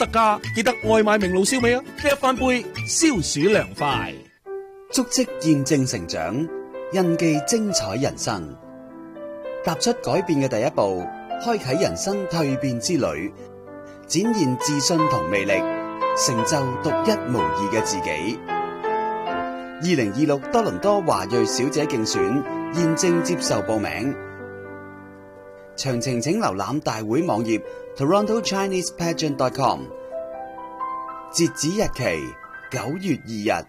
特價，記得外賣名路燒味啊！呢一翻杯消暑涼快， 足跡見證成長，印記精彩人生。踏出改變嘅第一步，開啟人生蛻變之旅，展現自信同魅力，成就獨一無二嘅自己。2026多倫多華裔小姐競選現正接受報名，詳情請瀏覽大會網頁 TorontoChinesePageant.com。截止日期9月2日。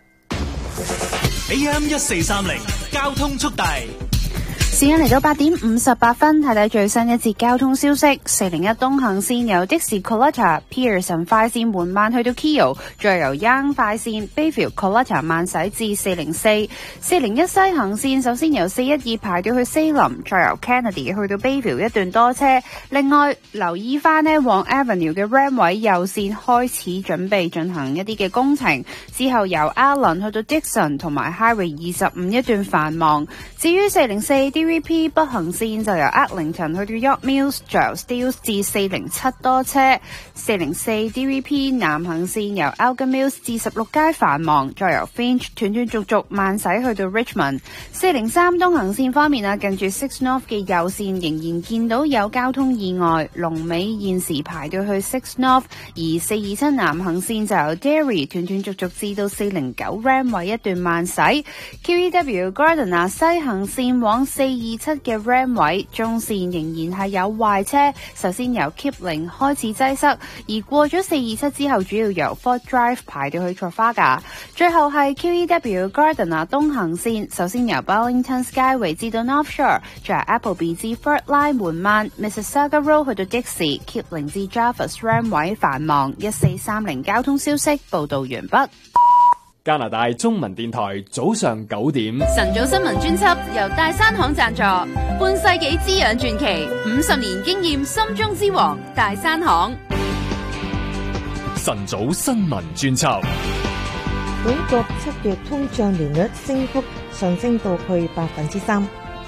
AM1430交通速遞。 時間嚟到8點58分，睇睇最新一節交通消息。401東行線由的士 Coletta、Pearson 快線緩慢去到 Keele， 再由 Yonge 快線 Bayview Coletta 慢駛至404。401西行線首先由412排到去Salem，再由 Kennedy 去到 Bayview 一段多車。另外留意翻呢往 Avenue 嘅 Ram 位右線開始準備進行一啲嘅工程，之後由 Allen 去到 Dixon 同埋 Highway 25一段繁忙。至於404 DVP 北行線就由 Eglinton 去到 York Mills， 再由 Steeles 至407多車。404 DVP 南行線由 Elgin Mills 至16街繁忙，再由 Finch 斷斷續續慢駛去到 Richmond。403東行線方面近住 Six North 嘅右線仍然見到有交通意外，龍尾現時排到去 Six North， 而427南行線就由 Derry 斷斷續續至到409 Ram 位一段慢駛。QEW Gardiner 西行線往427嘅 Ram 位中線仍然係有壞車，首先由 Kipling 開始擠塞，而過咗427之後主要由 Fort Drive 排到去 Trafalgar。最後係 QEW Gardiner 東行線，首先由 Burlington Skyway 至到 North Shore， 再由 Appleby 至 Fort Line 緩慢， Mississauga Road 去到 Dixie， Kipling 至 Jarvis Ram 位繁忙。1430交通消息報道完畢。 加拿大中文電台早上9點， 晨早新聞專輯由大山行贊助，半世紀滋養傳奇，50年經驗心中之王大山行。 晨早新聞專輯。 本國7月通脹年率升幅上升到去 3%。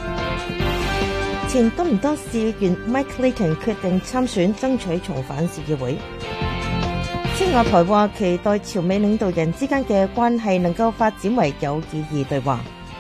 前多倫多市議員 Mike Layton 決定參選爭取重返市議會。青瓦台話期待朝美領導人之間嘅關係能夠發展為有意義對話。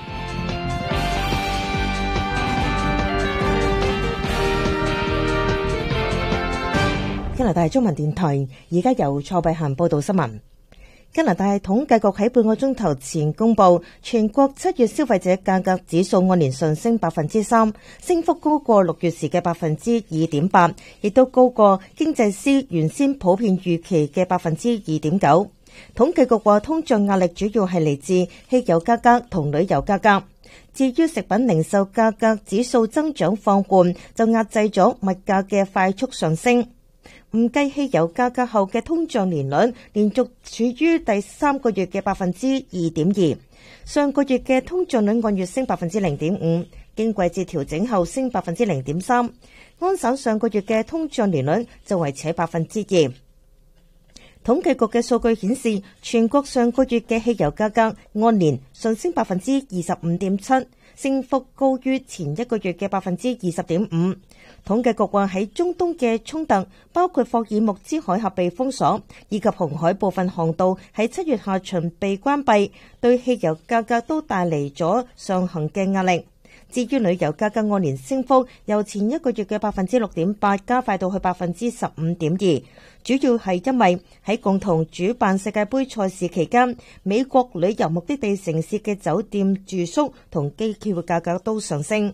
加拿大中文電台而家由蔡碧嫻報道新聞。加拿大統計局喺半個鐘頭前公布，全國7月消費者價格指數按年上升 3%， 升幅高過6月時嘅 2.8%， 亦都高過經濟師原先普遍預期嘅 2.9%。統計局話通脹壓力主要係嚟自汽油價格同旅遊價格。至於食品零售價格指數增長放緩，就壓制咗物價嘅快速上升。唔計汽油價格後嘅通脹年率連續處於第3個月嘅 2.2%， 上個月嘅通脹率按月升 0.5%， 經季節調整後升 0.3%。安省上個月嘅通脹年率就維持喺 2%。統計局嘅數據顯示，全國上個月嘅汽油價格按年上升 25.7%， 升幅高於前一個月嘅 20.5%。統計局話喺中東嘅衝突，包括霍爾木茲海峽被封鎖，以及紅海部分航道喺7月下旬被關閉，對汽油價格都帶嚟咗上行嘅壓力。至於旅遊價格按年升幅由前一個月嘅 6.8% 加快到去 15.2%， 主要係因為喺共同主辦世界盃賽事期間，美國旅遊目的地城市嘅酒店住宿同機票價格都上升。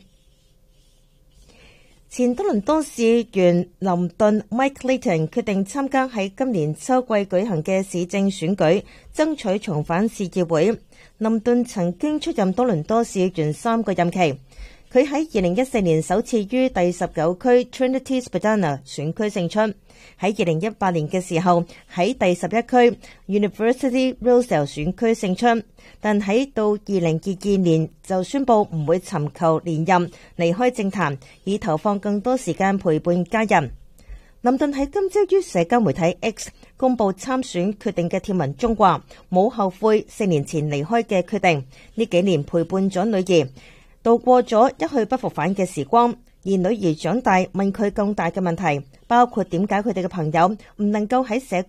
前多倫多市議員林頓 Mike Layton 決定參加喺今年秋季舉行嘅市政選舉，爭取重返市議會。林頓曾經出任多倫多市議員3個任期，佢喺2014年首次於第19區 Trinity-Spadina 選區勝出，喺2018年嘅時候喺第11區 University Roselle 選區勝出，但喺到2022年就宣布唔會尋求連任，離開政壇，以投放更多時間陪伴家人。林頓喺今朝於社交媒體 X 公布參選決定嘅貼文中話，冇後悔4年前離開嘅決定，呢幾年陪伴咗女兒，度過咗一去不復返嘅時光。而女兒長大問佢更大嘅問題，包括點解佢哋嘅朋友唔能夠喺社